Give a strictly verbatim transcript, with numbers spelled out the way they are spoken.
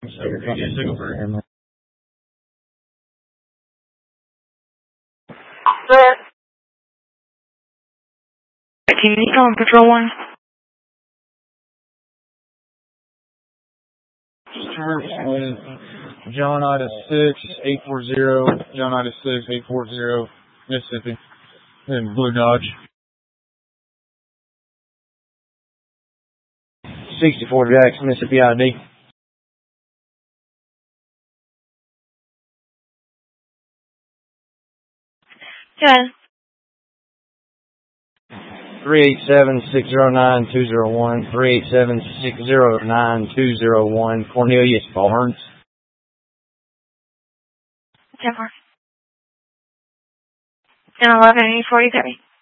Sir, can you call on Patrol One? John Ida six eight four zero. John Ida six eight four zero, Mississippi. And Blue Dodge. sixty-four Jackson, Mississippi I D. Good. three eight seven, six zero nine, two zero one. three eight seven, six zero nine, two zero one. Cornelius Barnes. ten four. ten eleven, eight forty-three.